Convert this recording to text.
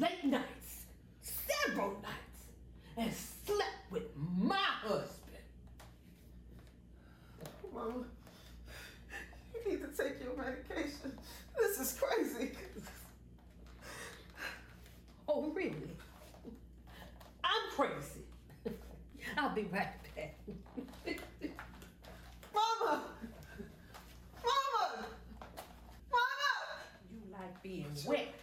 late nights, several nights, and slept with my husband. Mama, you need to take your medication. This is crazy. Oh, really? I'm crazy. I'll be right back. Mama! Mama! Mama! You like being wet.